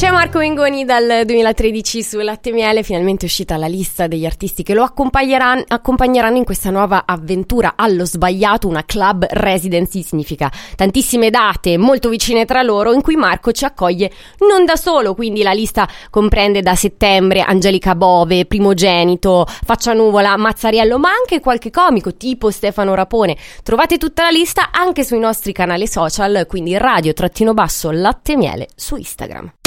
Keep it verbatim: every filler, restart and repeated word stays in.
C'è Marco Mengoni dal duemilatredici su Latte Miele, finalmente è uscita la lista degli artisti che lo accompagneranno, accompagneranno in questa nuova avventura allo sbagliato, una club residency, significa tantissime date molto vicine tra loro in cui Marco ci accoglie non da solo, quindi la lista comprende da settembre Angelica Bove, Primogenito, Faccia Nuvola, Mazzariello, ma anche qualche comico tipo Stefano Rapone. Trovate tutta la lista anche sui nostri canali social, quindi radio trattino basso Latte Miele su Instagram.